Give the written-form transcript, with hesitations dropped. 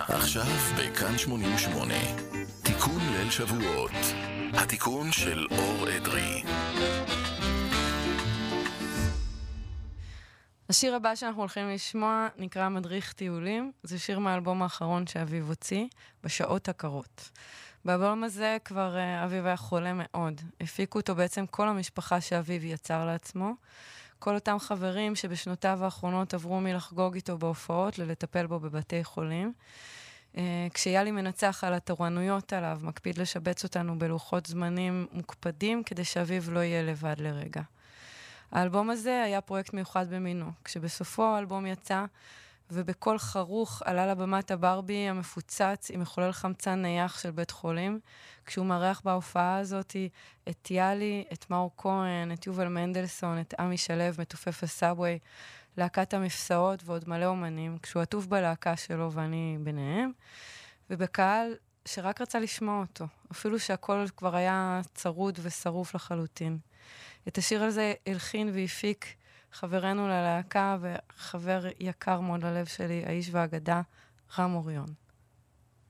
עכשיו בכאן 88, תיקון ליל שבועות, התיקון של אור אדרי. השיר הבא שאנחנו הולכים לשמוע נקרא מדריך טיולים. זה שיר מהאלבום האחרון שאביב הוציא, בשעות הקרות. באלבום הזה כבר אביב היה חולה מאוד. הפיקו אותו בעצם כל המשפחה שאביב יצר לעצמו. כל אותם חברים שבשנותיו האחרונות עברו מלחגוג איתו בהופעות ללטפל בו בבתי חולים. כשיאלי מנצח על התורנויות עליו, מקפיד לשבץ אותנו בלוחות זמנים מוקפדים כדי שאביב לא יהיה לבד לרגע. האלבום הזה היה פרויקט מיוחד במינו, כשבסופו האלבום יצא, ובכל חרוך עלה לבמת הברבי המפוצץ עם מחולל חמצן נייח של בית חולים, כשהוא מארח בהופעה הזאת את יאלי, את מאור כהן, את יובל מנדלסון, את עמי שלו, מתופף הסאבווי, להקת המפסעות ועוד מלא אומנים, כשהוא עטוף בלהקה שלו ואני ביניהם, ובקהל שרק רצה לשמוע אותו, אפילו שהכל כבר היה צרוד ושרוף לחלוטין. את השיר הזה הלחין והפיק חברנו ללהקה וחבר יקר מאוד ללב שלי, האיש והאגדה, רם אוריון.